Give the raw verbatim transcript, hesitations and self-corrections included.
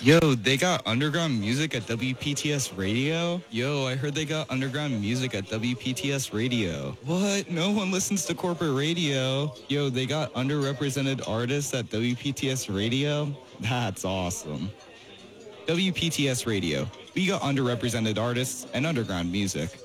Yo, they got underground music at W P T S Radio? Yo, I heard they got underground music at W P T S Radio. What? No one listens to corporate radio. Yo, they got underrepresented artists at W P T S Radio? That's awesome. W P T S Radio. We got underrepresented artists and underground music.